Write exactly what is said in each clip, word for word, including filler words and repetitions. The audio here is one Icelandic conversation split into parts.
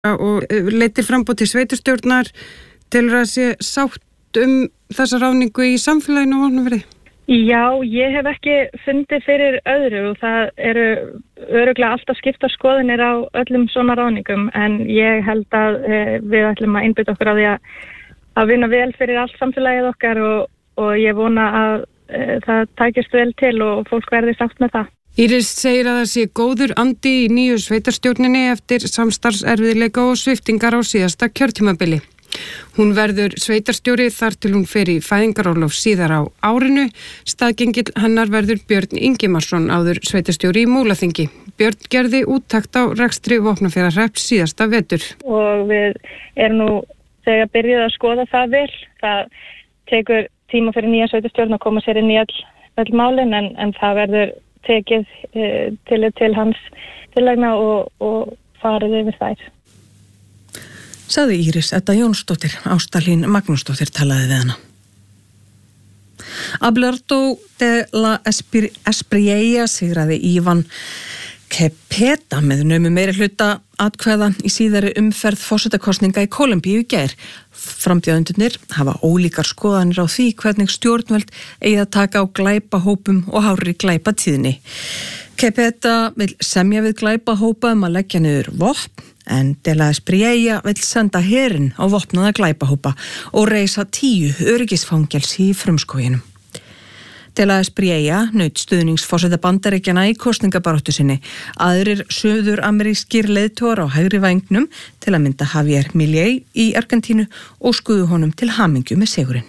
og leiddi framboð til sveitarstjórnar telur að sé sátt um þessa ráðningu í samfélaginu á Vopnafirði? Já, ég hef ekki fundið fyrir öðru og það eru örugglega alltaf skiptar skoðanir á öllum svona ráðningum en ég held að e, við ætlum að einbeita okkur á því að, að vinna vel fyrir allt samfélagið okkar og, og ég vona að e, það tækist vel til og fólk verði sátt með það. Íris segir að það sé góður andi í nýju sveitarstjórninni eftir samstarfserfiðleika og sviptingar á síðasta kjörtímabili. Hún verður sveitarstjóri þar til hún fer í fæðingarorlof síðar á árinu. Staðgengill hennar verður Björn Ingimarsson, áður sveitarstjóri í Múlaþingi. Björn gerði úttekt á rekstri Vopnafjarðarhrepps síðasta vetur. Og við erum nú þegar byrjuð að skoða það vel. Það tekur tíma fyrir nýja sveitarstjórn að koma sér inn í öll, öll málin en, en það verður tekið e, til, til hans tillegna og, og farið yfir þær. Sagði Íris Edda Jónsdóttir, Ástalín Magnúsdóttir talaði við hana. Abelardo de la Espriella sigraði Ivan Cepeda með naumu meiri hluta atkvæða í síðari umferð forsetakosninga í Kólumbíu í gær. Frambjóðendurnir hafa ólíkar skoðanir á því hvernig stjórnvöld eigi að taka á glæpahópum og hárri glæpatíðni. Cepeda vil semja við glæpahópa um að leggja niður vopn en de la Espriella vil senda herinn á vopnaða glæpahópa og reisa tíu öryggisfangelsi í frumskóginum. De la Espriella naut stuðnings forseta Bandaríkjanna í kosningabaráttu sinni. Aðrir suður-amerískir leiðtogar á hægri vængnum til að mynda Javier Milei í Argentínu og skuðu honum til hamingju með sigurinn.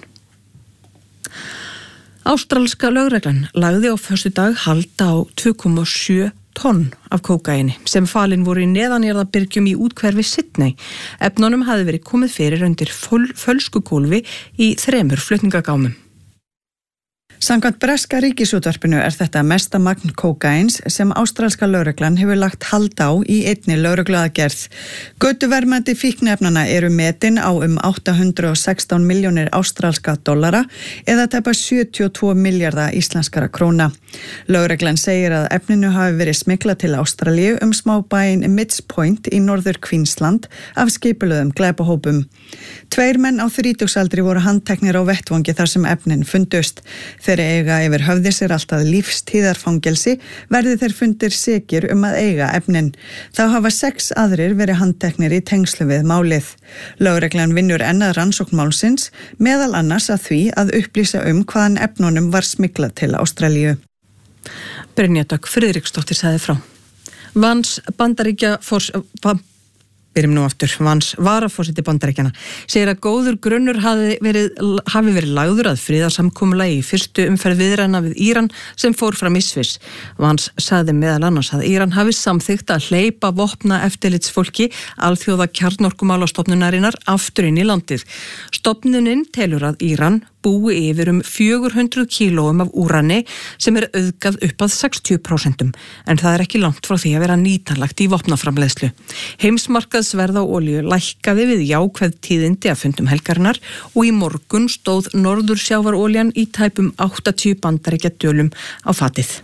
Ástralska lögreglan lagði á föstudag hald á tvö komma sjö tonn af kókaini sem falin voru í neðanjarðarbyrgjum í úthverfi Sydney. Efnunum hafði verið komið fyrir undir fölskukólfi í þremur flutningagámum. Samkvæmt breska ríkisútvarpinu er þetta mesta magn kókaíns sem ástralska lögreglan hefur lagt hald á í einni lögregluaðgerð. Götuverðmæti fíkniefnanna eru metin á um átta hundruð og sextán milljónir ástralska dollara eða tæpa sjötíu og tvo milljarða íslenskara króna. Lögreglan segir að efninu hafi verið smyglað til Ástralíu um smábæinn Mitts Point í norður Queensland af skipulögðum glæpahópum. Tveir menn á þrítugsaldri voru handteknir á vettvangi þar sem efnin fundust. Þeir eiga yfir höfði sér alltaf lífstíðarfangelsi verði þeir fundir sekir um að eiga efnin. Þá hafa sex aðrir verið handteknir í tengslu við málið. Lögreglan vinnur enn að rannsókn málsins, meðal annars að því að upplýsa um hvaðan efnunum var smyglað til Ástralíu. Brynja Dögg Friðriksdóttir sagði frá. Vans Bandaríkja fórs... Byrjum nú aftur, Vans varaforseti Bandaríkjanna segir að góður grunnur hafi verið, hafi verið lagður að friðarsamkomulagi í fyrstu umferð viðræðna við Íran sem fór fram í Sviss. Vans sagði meðal annars að Íran hafi samþykkt að hleypa vopna eftirlitsfólki alþjóða kjarnorkumálastofnunarinnar aftur inn í landið. Stofnunin telur að Íran búi yfir um fjögur hundruð kílóum af úrani sem er auðgað upp að sextíu prósent en það er ekki langt frá því að vera nýtanlegt í vopnaframleiðslu. Heimsmarkaðsverð á olíu lækkaði við jákvæð tíðindi af fundum helgarinnar og í morgun stóð norðursjávaroljan í tæpum áttatíu bandaríkja dölum á fatið.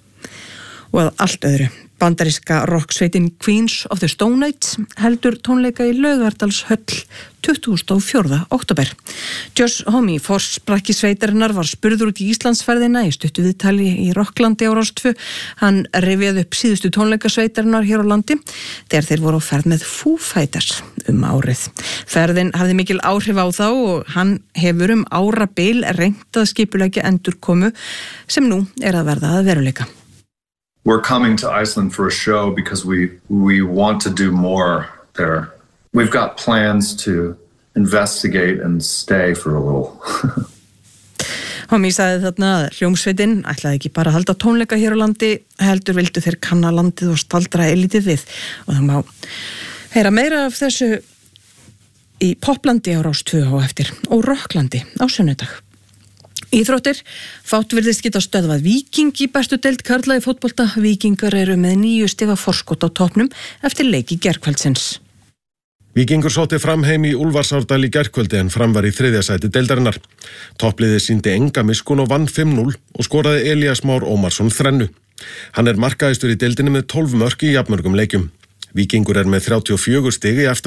Og að allt öðru. Bandaríska rocksveitin Queens of the Stone Age heldur tónleika í Laugardalshöll tuttugasta og fjórða október. Josh Homme, forsprakki sveitarinnar, var spurður út í Íslandsferðina í stuttu viðtali í Rokklandi á Rás tvö. Hann rifjaði upp síðustu tónleika sveitarinnar hér á landi þegar þeir voru á ferð með Foo Fighters um árið. Ferðin hafði mikil áhrif á þá og hann hefur um árabil reynt að skipuleggja endurkomu sem nú er að verða að veruleika. We're coming to Iceland for a show because we we want to do more there. We've got plans to investigate and stay for a little. Homi sagði þarna að hljómsveitin ætlaði ekki bara að halda tónleika hér á landi, heldur vildu þeir kanna landið og staldra elítið við. Og það má heyra meira af þessu í Poplandi á Rás tvö á eftir og Rokklandi á sunnudag. Íþróttir, fátt virðist geta stöðvað Víking í bestu deild karla í fótbolta. Víkingar eru með níu stiga forskot á toppnum eftir leik í gærkvöldsins. Víkingur sótti fram heim í Úlfarsárdal í gærkvöldi en fram var í þriðja sæti deildarinnar. Toppliðið sýndi enga miskun og vann fimm núll og skoraði Elías Már Ómarsson þrennu. Hann er markahæstur í deildinni með tólf mörk í jafnmörgum leikjum. Víkingur er með þrjátíu og fjögur stig í efsta